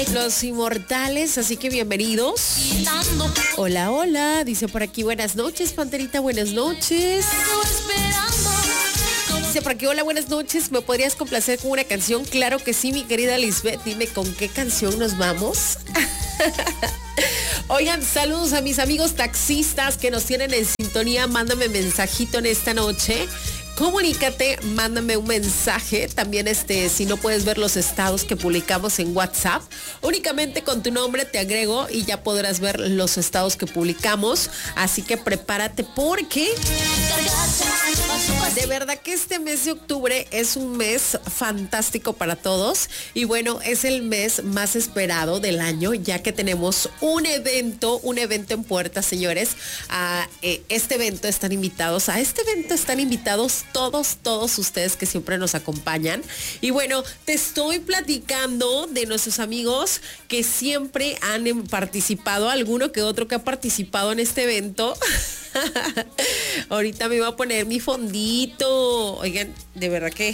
Los inmortales, así que bienvenidos. Hola, hola, dice por aquí, buenas noches, Panterita, buenas noches. Dice por aquí, hola, buenas noches, ¿me podrías complacer con una canción? Claro que sí, mi querida Lisbeth, dime con qué canción nos vamos. Oigan, saludos a mis amigos taxistas que nos tienen en sintonía, mándame mensajito en esta noche. Comunícate, mándame un mensaje, también si no puedes ver los estados que publicamos en WhatsApp, únicamente con tu nombre te agrego y ya podrás ver los estados que publicamos, así que prepárate porque de verdad que este mes de octubre es un mes fantástico para todos y bueno, es el mes más esperado del año ya que tenemos un evento en puerta, señores. A este evento están invitados todos ustedes que siempre nos acompañan. Y bueno, te estoy platicando de nuestros amigos que siempre han participado, alguno que otro que ha participado en este evento. Ahorita me iba a poner mi fondito. Oigan, de verdad que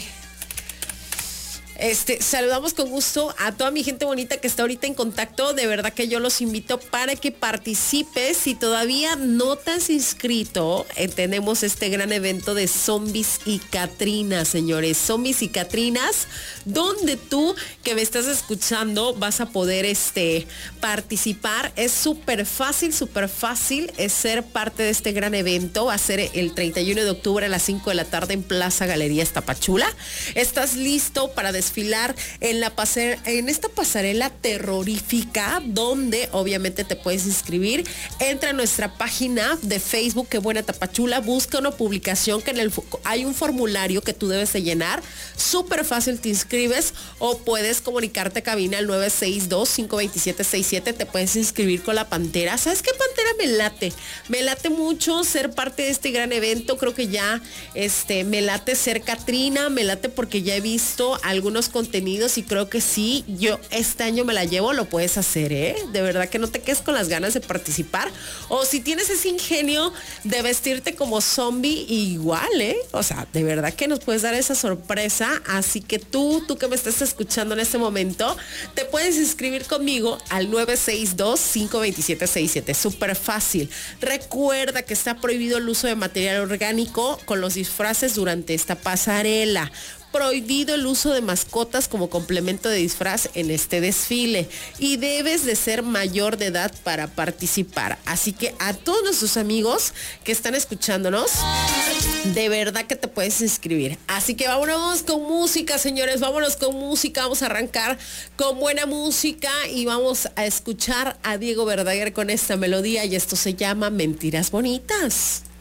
saludamos con gusto a toda mi gente bonita que está ahorita en contacto. De verdad que yo los invito para que participes. Si todavía no te has inscrito, tenemos este gran evento de Zombies y Catrinas, señores. Zombies y Catrinas, donde tú que me estás escuchando vas a poder participar. Es súper fácil, es ser parte de este gran evento. Va a ser el 31 de octubre a las 5 de la tarde en Plaza Galerías Tapachula. ¿Estás listo para desfilar en esta pasarela terrorífica donde obviamente te puedes inscribir? Entra a nuestra página de Facebook, Qué Buena Tapachula, busca una publicación que hay un formulario que tú debes de llenar, súper fácil, te inscribes o puedes comunicarte a cabina al 962-527-67, te puedes inscribir con la Pantera. ¿Sabes qué, Pantera? Me late mucho ser parte de este gran evento, creo que ya me late ser Catrina, me late porque ya he visto algunos contenidos y creo que sí, yo este año me la llevo, lo puedes hacer, de verdad que no te quedes con las ganas de participar, o si tienes ese ingenio de vestirte como zombie, igual, o sea, de verdad que nos puedes dar esa sorpresa, así que tú que me estás escuchando en este momento, te puedes inscribir conmigo al 962-527-67, súper fácil. Recuerda que está prohibido el uso de material orgánico con los disfraces durante esta pasarela. Prohibido el uso de mascotas como complemento de disfraz en este desfile y debes de ser mayor de edad para participar. Así que a todos nuestros amigos que están escuchándonos, de verdad que te puedes inscribir. Así que vámonos con música, señores, vámonos con música. Vamos a arrancar con buena música y vamos a escuchar a Diego Verdaguer con esta melodía y esto se llama Mentiras Bonitas.